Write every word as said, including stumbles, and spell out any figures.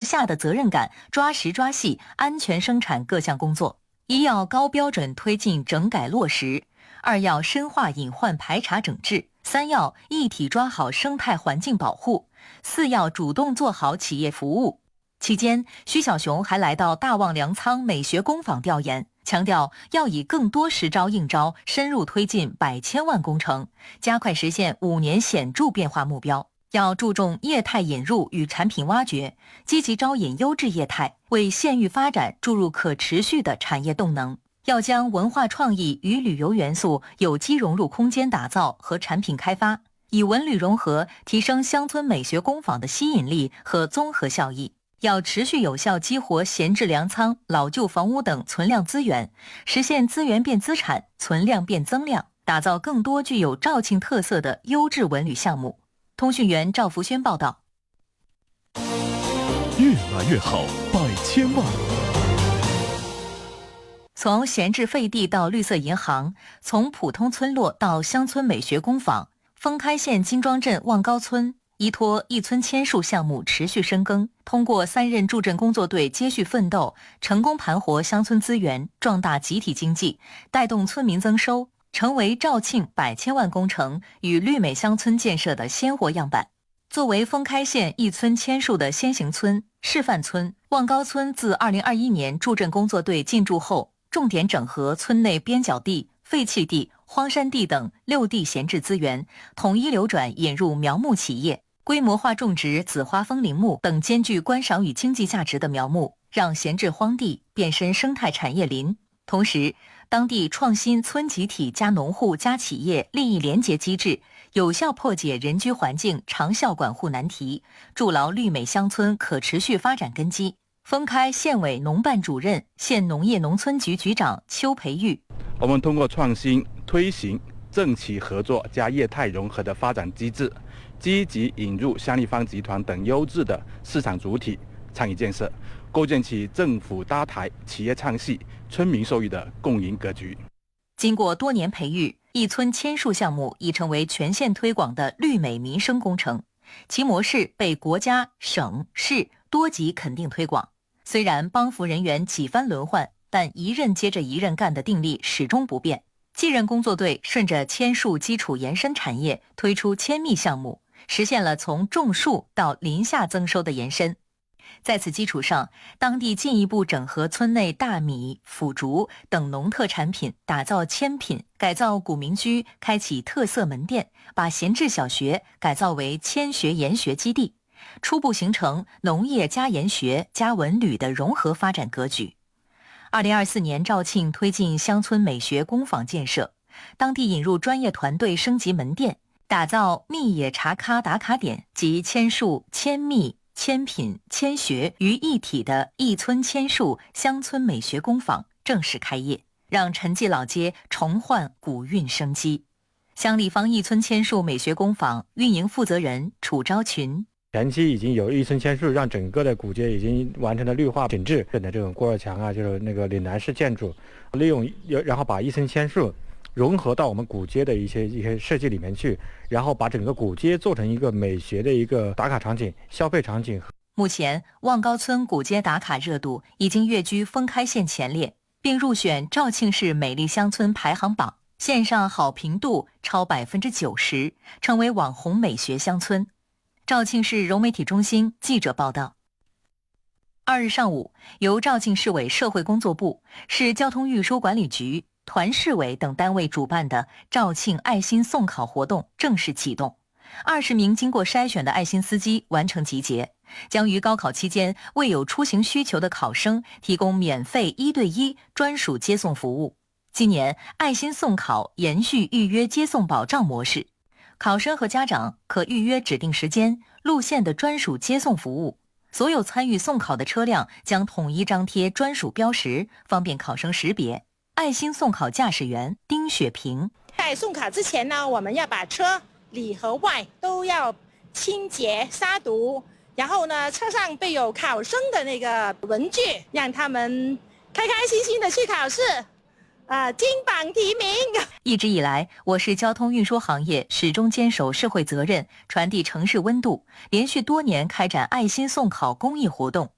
下的责任感，抓实抓细，安全生产各项工作。一要高标准推进整改落实，二要深化隐患排查整治，三要一体抓好生态环境保护，四要主动做好企业服务。期间，徐小雄还来到大望粮仓美学工坊调研，强调要以更多实招硬招，深入推进百千万工程，加快实现五年显著变化目标。要注重业态引入与产品挖掘，积极招引优质业态，为县域发展注入可持续的产业动能。要将文化创意与旅游元素有机融入空间打造和产品开发，以文旅融合提升乡村美学工坊的吸引力和综合效益。要持续有效激活闲置粮仓、老旧房屋等存量资源，实现资源变资产、存量变增量，打造更多具有肇庆特色的优质文旅项目。通讯员赵福轩报道。 越来越好，百千万。 从闲置废地到绿色银行，从普通村落到乡村美学工坊，封开县金庄镇望高村依托一村千树项目持续深耕，通过三任助阵工作队接续奋斗，成功盘活乡村资源，壮大集体经济，带动村民增收，成为肇庆百千万工程与绿美乡村建设的鲜活样板。作为封开县一村千树的先行村、示范村，望高村自二零二一年助阵工作队进驻后，重点整合村内边角地、废弃地、荒山地等六地闲置资源，统一流转引入苗木企业，规模化种植紫花风铃木等兼具观赏与经济价值的苗木，让闲置荒地变身生态产业林。同时，当地创新村集体加农户加企业利益联结机制，有效破解人居环境长效管护难题，筑牢绿美乡村可持续发展根基。封开县委农办主任、县农业农村局局长邱培玉。 我们通过创新推行政企合作加业态融合的发展机制，积极引入香立方集团等优质的市场主体参与建设，构建起政府搭台、企业唱戏、村民受益的共赢格局。 经过多年培育，一村千树项目已成为全县推广的绿美民生工程，其模式被国家、省、市多级肯定推广。虽然帮扶人员几番轮换，但一任接着一任干的定力始终不变。继任工作队顺着千树基础延伸产业推出千蜜项目，实现了从种树到林下增收的延伸。在此基础上，当地进一步整合村内大米、腐竹等农特产品，打造千品，改造古民居，开启特色门店，把闲置小学改造为千学研学基地，初步形成农业加研学加文旅的融合发展格局。二零二四年，肇庆推进乡村美学工坊建设，当地引入专业团队升级门店，打造蜜野茶咖打卡点及千树、千蜜、千品、千学于一体的一村千树乡村美学工坊正式开业，让陈记老街重焕古韵生机。香立方一村千树美学工坊运营负责人楚昭群。 前期已经有一村千树，让整个的古街已经完成了绿化整治，的这种过儿墙啊，就是那个岭南式建筑，利用然后把一村千树融合到我们古街的一些一些设计里面去，然后把整个古街做成一个美学的一个打卡场景、消费场景。 目前，望高村古街打卡热度已经跃居封开县前列，并入选肇庆市美丽乡村排行榜，线上好评度超百分之九十，成为网红美学乡村。肇庆市融媒体中心记者报道。二日上午，由肇庆市委社会工作部、市交通运输管理局、团市委等单位主办的肇庆爱心送考活动正式启动。二十名经过筛选的爱心司机完成集结，将于高考期间为有出行需求的考生提供免费一对一专属接送服务。今年爱心送考延续预约接送保障模式，考生和家长可预约指定时间、路线的专属接送服务。所有参与送考的车辆将统一张贴专属标识，方便考生识别。爱心送考驾驶员丁雪萍： 在送考之前呢，我们要把车里和外都要清洁杀毒，然后呢，车上备有考生的那个文具，让他们开开心心的去考试。啊，金榜题名！ 一直以来，我市交通运输行业始终坚守社会责任，传递城市温度，连续多年开展爱心送考公益活动，